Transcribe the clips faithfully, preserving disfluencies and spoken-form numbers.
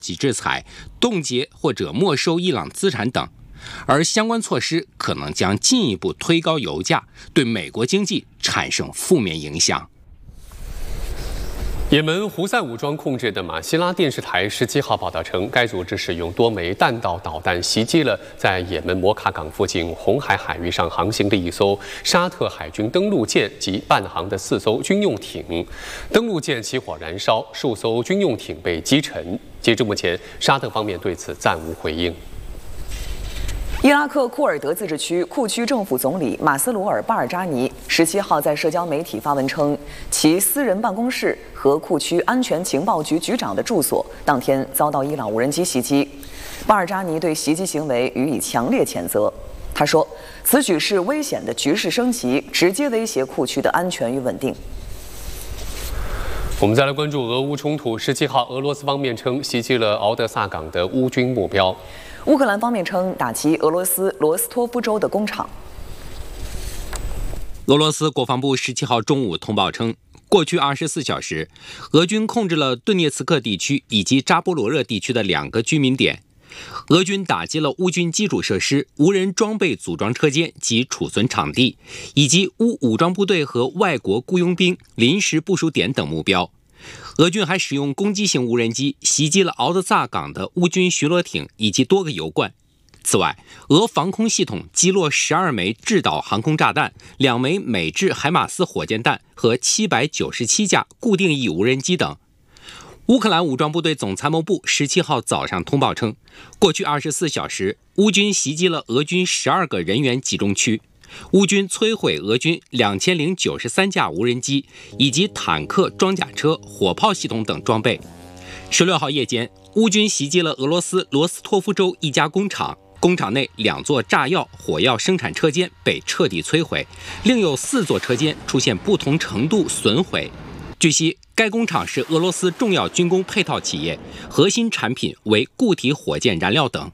及制裁、冻结或者没收伊朗资产等，而相关措施可能将进一步推高油价，对美国经济产生负面影响。 也门胡塞武装控制的马希拉电视台十七号报道称，该组织使用多枚弹道导弹袭击了在也门摩卡港附近红海海域上航行的一艘沙特海军登陆舰及伴航的四艘军用艇。登陆舰起火燃烧，数艘军用艇被击沉。截至目前，沙特方面对此暂无回应。 伊拉克库尔德自治区库区政府总理马斯鲁尔·巴尔扎尼十七号在社交媒体发文称，其私人办公室和库区安全情报局局长的住所当天遭到伊朗无人机袭击。巴尔扎尼对袭击行为予以强烈谴责。他说，此举是危险的局势升级，直接威胁库区的安全与稳定。 我们再来关注俄乌冲突。十七号，俄罗斯方面称袭击了敖德萨港的乌军目标。 乌克兰方面称打击俄罗斯罗斯托夫州的工厂。 俄罗斯国防部十七号中午通报称，过去二十四小时，俄军控制了顿涅茨克地区以及扎波罗热地区的两个居民点。俄军打击了乌军基础设施、无人装备组装车间及储存场地，以及乌武装部队和外国雇佣兵临时部署点等目标。俄军还使用攻击型无人机袭击了敖德萨港的乌军巡逻艇以及多个油罐。此外，俄防空系统击落十二枚制导航空炸弹、两枚美制海马斯火箭弹和七百九十七架固定翼无人机等。乌克兰武装部队总参谋部十七号早上通报称，过去二十四小时，乌军袭击了俄军十二个人员集中区。乌军摧毁俄军两千零九十三架无人机以及坦克、装甲车、火炮系统等装备。十六号夜间，乌军袭击了俄罗斯罗斯托夫州一家工厂，工厂内两座炸药、火药生产车间被彻底摧毁，另有四座车间出现不同程度损毁。据悉，该工厂是俄罗斯重要军工配套企业，核心产品为固体火箭燃料等。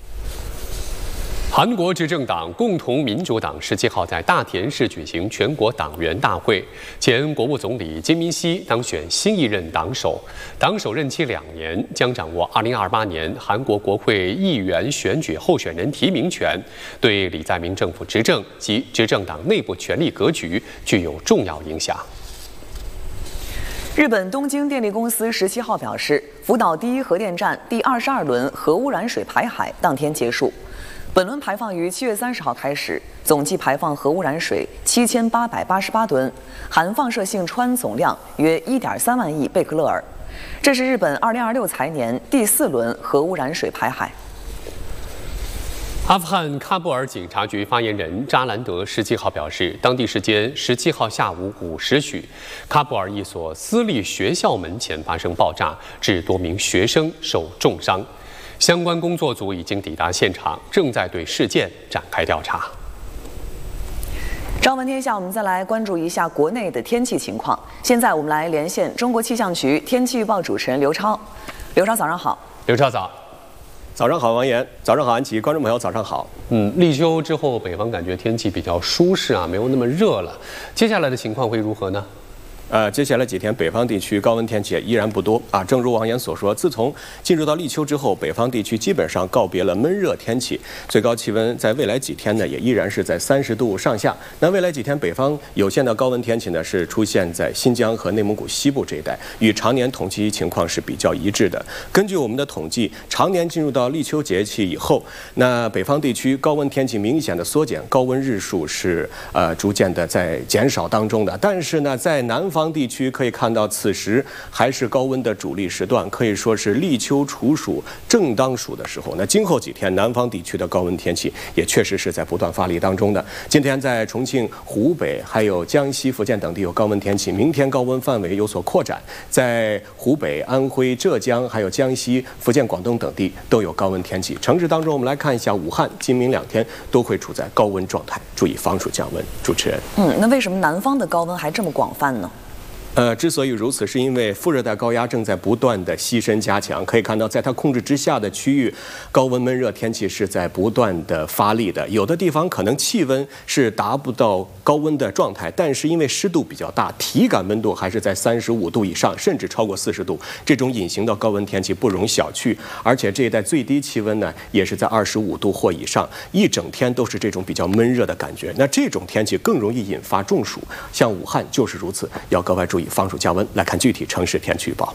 韩国执政党共同民主党十七号在大田市举行全国党员大会，前国务总理金敏熙当选新一任党首，党首任期两年，将掌握二零二八年韩国国会议员选举候选人提名权，对李在明政府执政及执政党内部权力格局具有重要影响。 日本东京电力公司十七号表示，福岛第一核电站第二十二轮核污染水排海当天结束。本轮排放于七月三十号开始，总计排放核污染水七千八百八十八吨，含放射性氚总量约一点三万亿贝克勒尔。这是日本二零二六财年第四轮核污染水排海。 阿富汗喀布尔警察局发言人扎兰德十七号表示，当地时间十七号下午五时许，喀布尔一所私立学校门前发生爆炸，致多名学生受重伤。相关工作组已经抵达现场，正在对事件展开调查。 朝闻天下，我们再来关注一下国内的天气情况。现在我们来连线中国气象局天气预报主持人刘超。刘超，早上好。 刘超早。 早上好，王岩。早上好，安琪。观众朋友，早上好。 嗯，立秋之后，北方感觉天气比较舒适啊，没有那么热了。接下来的情况会如何呢？ 呃，接下来几天北方地区高温天气依然不多啊。正如王岩所说，自从进入到立秋之后，北方地区基本上告别了闷热天气，最高气温在未来几天呢，也依然是在三十度上下。那未来几天北方有限的高温天气呢，是出现在新疆和内蒙古西部这一带，与常年统计情况是比较一致的。根据我们的统计，常年进入到立秋节气以后，那北方地区高温天气明显的缩减，高温日数是呃逐渐的在减少当中的。但是呢，在南方地区可以看到，此时还是高温的主力时段，可以说是立秋处暑正当暑的时候。那今后几天南方地区的高温天气也确实是在不断发力当中的。今天在重庆、湖北还有江西、福建等地有高温天气，明天高温范围有所扩展，在湖北、安徽、浙江还有江西、福建、广东等地都有高温天气。城市当中，我们来看一下武汉，今明两天都会处在高温状态，注意防暑降温。主持人， 嗯，那为什么南方的高温还这么广泛呢？ 呃，之所以如此，是因为副热带高压正在不断的西伸加强。可以看到，在它控制之下的区域，高温闷热天气是在不断的发力的。有的地方可能气温是达不到高温的状态，但是因为湿度比较大，体感温度还是在三十五度以上，甚至超过四十度。这种隐形的高温天气不容小觑，而且这一带最低气温呢，也是在二十五度或以上，一整天都是这种比较闷热的感觉。那这种天气更容易引发中暑，像武汉就是如此，要格外注意防暑降温。来看具体城市天气预报。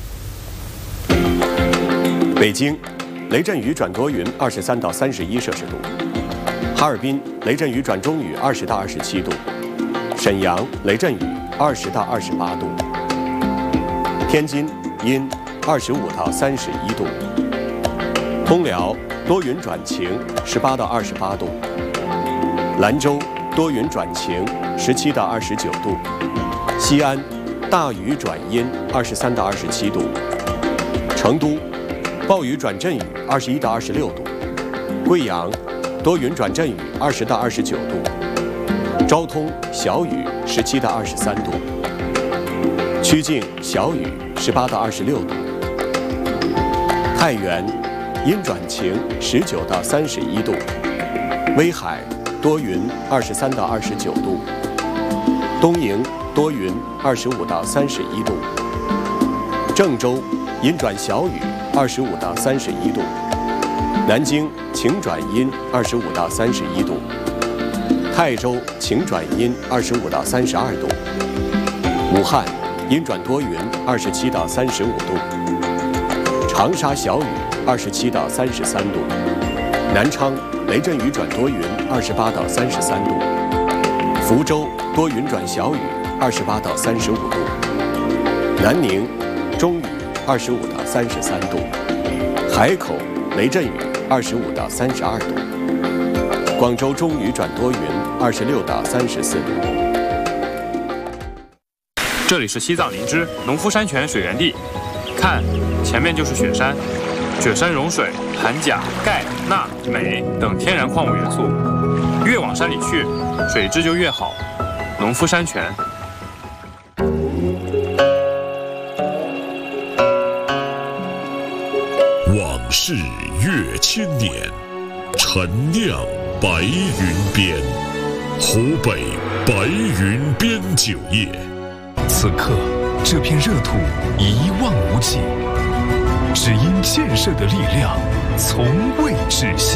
北京，雷阵雨转多云，二十三到三十一摄氏度；哈尔滨，雷阵雨转中雨，二十到二十七度；沈阳，雷阵雨，二十到二十八度；天津，阴，二十五到三十一度；通辽，多云转晴，十八到二十八度；兰州，多云转晴，十七到二十九度；西安，大雨转阴，二十三到二十七度；成都，暴雨转阵雨，二十一到二十六度；贵阳，多云转阵雨，二十到二十九度；昭通，小雨，十七到二十三度；曲靖，小雨，十八到二十六度；太原，阴转晴，十九到三十一度；威海，多云，二十三到二十九度；东营，多云，二十五到三十一度；郑州，阴转小雨，二十五到三十一度；南京，晴转阴，二十五到三十一度；泰州，晴转阴，二十五到三十二度；武汉，阴转多云，二十七到三十五度；长沙，小雨，二十七到三十三度；南昌，雷阵雨转多云，二十八到三十三度；福州，多云转小雨，二十八到三十五度；南宁，中雨，二十五到三十三度；海口，雷阵雨，二十五到三十二度；广州中雨转多云，二十六到三十四度。 这里是西藏林芝农夫山泉水源地，看，前面就是雪山，雪山融水含钾、钙、钠、镁等天然矿物元素，越往山里去，水质就越好。农夫山泉。 往事越千年，陈酿白云边，湖北白云边酒业。 此刻，这片热土一望无际，只因建设的力量从未止息。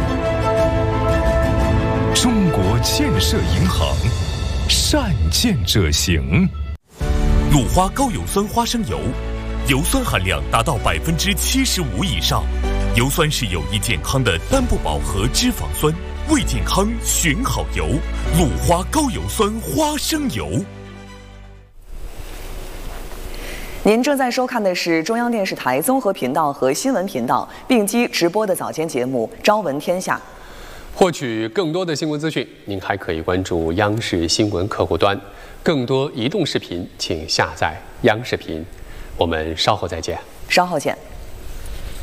中国建设银行，善建者行。 鲁花高油酸花生油，油酸含量达到百分之七十五以上。油酸是有益健康的单不饱和脂肪酸，为健康选好油。鲁花高油酸花生油。 您正在收看的是中央电视台综合频道和新闻频道并机直播的早间节目《朝闻天下》。 获取更多的新闻资讯，您还可以关注央视新闻客户端。更多移动视频，请下载央视频。我们稍后再见。 稍后见。